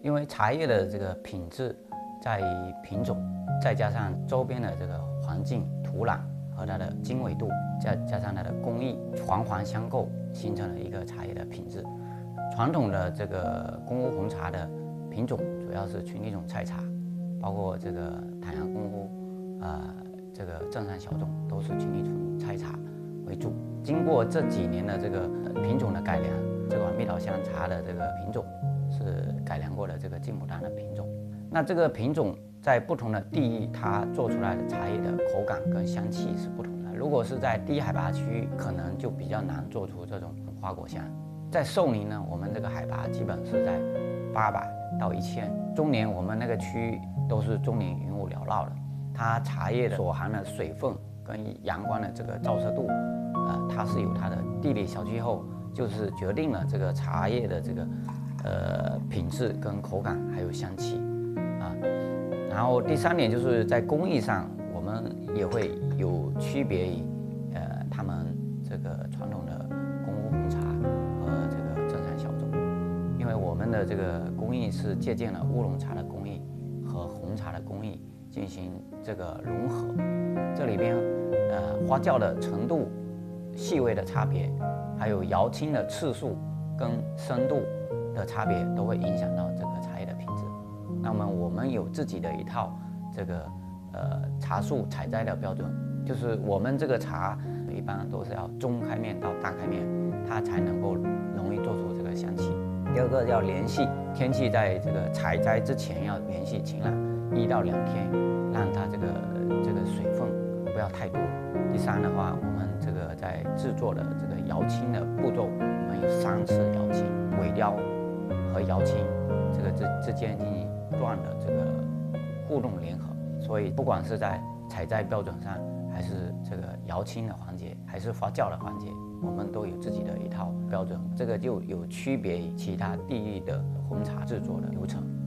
因为茶叶的这个品质在于品种，再加上周边的这个环境、土壤和它的经纬度，再加上它的工艺，环环相扣，形成了一个茶叶的品质。传统的这个宫屋红茶的品种主要是群体种菜茶，包括这个坦阳宫屋，这个正山小种都是群体种菜茶为主。经过这几年的这个品种的改良，这款蜜桃香茶的这个品种是改良过的这个金牡丹的品种。那这个品种在不同的地域，它做出来的茶叶的口感跟香气是不同的。如果是在低海拔区域，可能就比较难做出这种花果香。在寿宁呢，我们这个海拔基本是在800到1000。中年我们那个区域都是中年云雾缭绕的，它茶叶的所含的水分跟阳光的这个照射度，它是有它的地理小气候，就是决定了这个茶叶的这个品质跟口感还有香气啊。然后第3点就是在工艺上，我们也会有区别于他们这个传统的宫屋红茶和这个正山小种，因为我们的这个工艺是借鉴了乌龙茶的工艺和红茶的工艺进行这个融合，这里边发酵的程度、细微的差别，还有摇青的次数跟深度的差别，都会影响到这个茶叶的品质。那么我们有自己的一套这个茶树采摘的标准，就是我们这个茶一般都是要中开面到大开面，它才能够容易做出这个香气。第2个要连续天气，在这个采摘之前要连续晴朗1到2天，让它这个水分不要太多。第3的话，我们这个在制作的这个摇青的步骤，我们有3次摇青，尾雕和摇青这个之间进行不断的这个互动联合，所以不管是在采摘标准上，还是这个摇青的环节，还是发酵的环节，我们都有自己的一套标准，这个就有区别于其他地域的红茶制作的流程。